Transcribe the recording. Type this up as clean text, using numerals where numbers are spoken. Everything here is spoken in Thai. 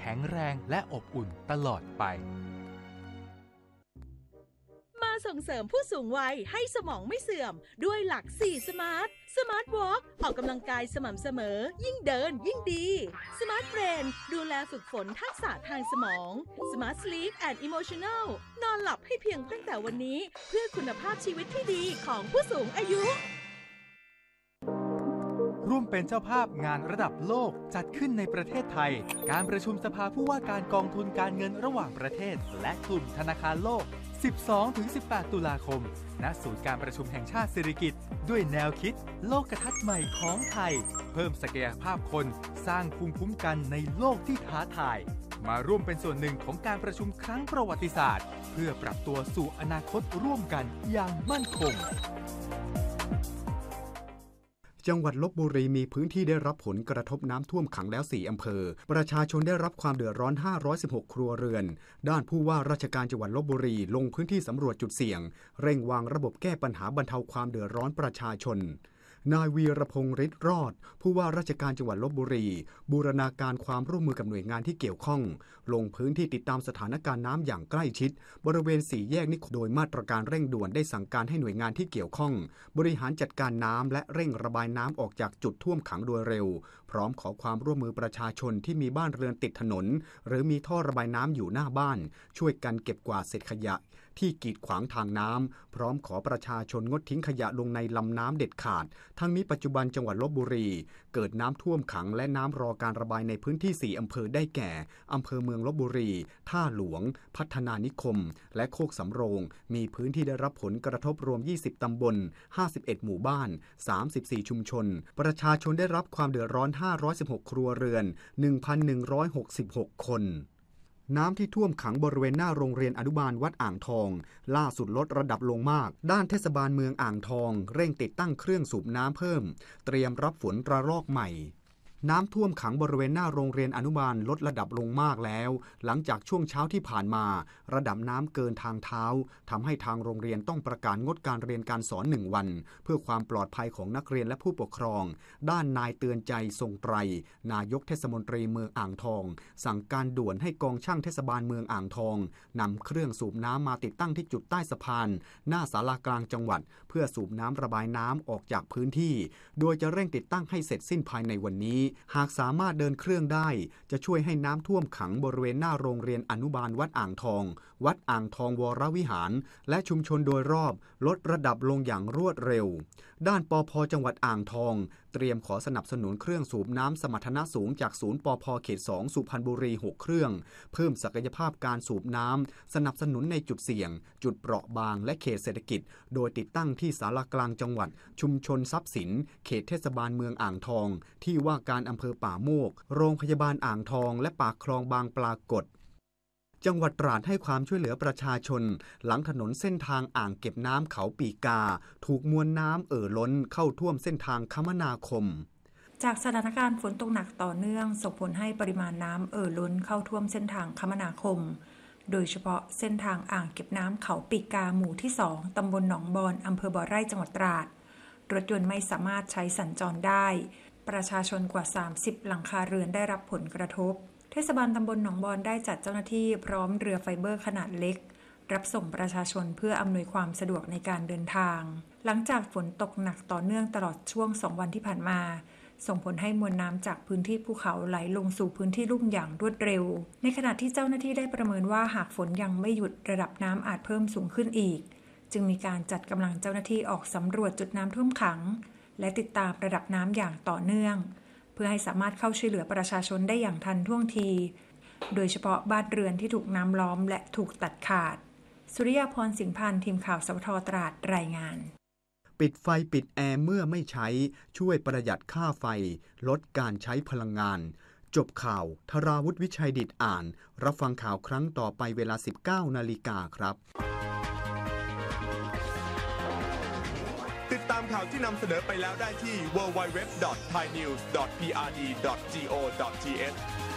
ข็งแรงและอบอุ่นตลอดไปมาส่งเสริมผู้สูงวัยให้สมองไม่เสื่อมด้วยหลัก4สมาร์ทวอล์กออกกำลังกายสม่ำเสมอยิ่งเดินยิ่งดีสมาร์ทเบรนดูแลฝึกฝนทักษะทางสมองสมาร์ทสลีปแอนด์อิโมชันแนลนอนหลับให้เพียงตั้งแต่วันนี้เพื่อคุณภาพชีวิตที่ดีของผู้สูงอายุร่วมเป็นเจ้าภาพงานระดับโลกจัดขึ้นในประเทศไทยการประชุมสภาผู้ว่าการกองทุนการเงินระหว่างประเทศและกลุ่มธนาคารโลก 12-18 ตุลาคมณศูนย์การประชุมแห่งชาติสิริกิติ์ด้วยแนวคิดโลกทัศน์ใหม่ของไทยเพิ่มศักยภาพคนสร้างภูมิคุ้มกันในโลกที่ท้าทายมาร่วมเป็นส่วนหนึ่งของการประชุมครั้งประวัติศาสตร์เพื่อปรับตัวสู่อนาคตร่วมกันอย่างมั่นคงจังหวัดลพบุรีมีพื้นที่ได้รับผลกระทบน้ำท่วมขังแล้ว4อำเภอประชาชนได้รับความเดือดร้อน516ครัวเรือนด้านผู้ว่าราชการจังหวัดลพบุรีลงพื้นที่สำรวจจุดเสี่ยงเร่งวางระบบแก้ปัญหาบรรเทาความเดือดร้อนประชาชนนายวีรพงษ์ฤทธิ์รอดผู้ว่าราชการจังหวัดลพบุรีบูรณาการความร่วมมือกับหน่วยงานที่เกี่ยวข้องลงพื้นที่ติดตามสถานการณ์น้ำอย่างใกล้ชิดบริเวณ4แยกนิคมโดยมาตรการเร่งด่วนได้สั่งการให้หน่วยงานที่เกี่ยวข้องบริหารจัดการน้ำและเร่งระบายน้ำออกจากจุดท่วมขังโดยเร็วพร้อมขอความร่วมมือประชาชนที่มีบ้านเรือนติดถนนหรือมีท่อระบายน้ำอยู่หน้าบ้านช่วยกันเก็บกวาดเศษขยะที่กีดขวางทางน้ำพร้อมขอประชาชนงดทิ้งขยะลงในลำน้ำเด็ดขาดทั้งนี้ปัจจุบันจังหวัดลพบุรีเกิดน้ำท่วมขังและน้ำรอการระบายในพื้นที่4อำเภอได้แก่อำเภอเมืองลพบุรีท่าหลวงพัฒนานิคมและโคกสำโรงมีพื้นที่ได้รับผลกระทบรวม20ตำบล51หมู่บ้าน34ชุมชนประชาชนได้รับความเดือดร้อน516ครัวเรือน 1,166 คนน้ำที่ท่วมขังบริเวณหน้าโรงเรียนอนุบาลวัดอ่างทองล่าสุดลดระดับลงมากด้านเทศบาลเมืองอ่างทองเร่งติดตั้งเครื่องสูบน้ำเพิ่มเตรียมรับฝนระลอกใหม่น้ำท่วมขังบริเวณหน้าโรงเรียนอนุบาลลดระดับลงมากแล้วหลังจากช่วงเช้าที่ผ่านมาระดับน้ำเกินทางเท้าทำให้ทางโรงเรียนต้องประกาศงดการเรียนการสอน1วันเพื่อความปลอดภัยของนักเรียนและผู้ปกครองด้านนายเตือนใจทรงไตรนายกเทศมนตรีเมืองอ่างทองสั่งการด่วนให้กองช่างเทศบาลเมืองอ่างทองนำเครื่องสูบน้ำมาติดตั้งที่จุดใต้สะพานหน้าศาลากลางจังหวัดเพื่อสูบน้ำระบายน้ำออกจากพื้นที่โดยจะเร่งติดตั้งให้เสร็จสิ้นภายในวันนี้หากสามารถเดินเครื่องได้จะช่วยให้น้ำท่วมขังบริเวณหน้าโรงเรียนอนุบาลวัดอ่างทองวัดอ่างทองวรวิหารและชุมชนโดยรอบลดระดับลงอย่างรวดเร็วด้านปภ.จังหวัดอ่างทองเตรียมขอสนับสนุนเครื่องสูบน้ำสมรรถนะสูงจากศูนย์ปภ.เขต2สุพรรณบุรี6เครื่องเพิ่มศักยภาพการสูบน้ำสนับสนุนในจุดเสี่ยงจุดเปราะบางและเขตเศรษฐกิจโดยติดตั้งที่ศาลากลางจังหวัดชุมชนทรัพย์สินเขตเทศบาลเมืองอ่างทองที่ว่าการอำเภอป่าโมกโรงพยาบาลอ่างทองและปากคลองบางปรากฏจังหวัดตราดให้ความช่วยเหลือประชาชนหลังถนนเส้นทางอ่างเก็บน้ำเขาปีกาถูกมวลน้ำล้นเข้าท่วมเส้นทางคมนาคมจากสถานการณ์ฝนตกหนักต่อเนื่องส่งผลให้ปริมาณน้ำล้นเข้าท่วมเส้นทางคมนาคมโดยเฉพาะเส้นทางอ่างเก็บน้ำเขาปีกาหมู่ที่2ตำบลหนองบอนอำเภอบ่อไร่จังหวัดตราดรถยนต์ไม่สามารถใช้สัญจรได้ประชาชนกว่า30หลังคาเรือนได้รับผลกระทบเทศบาลตำบลหนองบอนได้จัดเจ้าหน้าที่พร้อมเรือไฟเบอร์ขนาดเล็กรับส่งประชาชนเพื่ออำนวยความสะดวกในการเดินทางหลังจากฝนตกหนักต่อเนื่องตลอดช่วง2วันที่ผ่านมาส่งผลให้มวลน้ำจากพื้นที่ภูเขาไหลลงสู่พื้นที่ลุ่มอย่างรวดเร็วในขณะที่เจ้าหน้าที่ได้ประเมินว่าหากฝนยังไม่หยุดระดับน้ำอาจเพิ่มสูงขึ้นอีกจึงมีการจัดกำลังเจ้าหน้าที่ออกสำรวจจุดน้ำท่วมขังและติดตามระดับน้ำอย่างต่อเนื่องเพื่อให้สามารถเข้าช่วยเหลือประชาชนได้อย่างทันท่วงทีโดยเฉพาะบ้านเรือนที่ถูกน้ำล้อมและถูกตัดขาดสุริยาพรสิงห์พันธ์ทีมข่าวสวท.ตราดรายงานปิดไฟปิดแอร์เมื่อไม่ใช้ช่วยประหยัดค่าไฟลดการใช้พลังงานจบข่าวธราวุฒิวิชัยดิษฐ์อ่านรับฟังข่าวครั้งต่อไปเวลา 19:00 น.ครับติดตามข่าวที่นำเสนอไปแล้วได้ที่ www.thainews.prd.go.th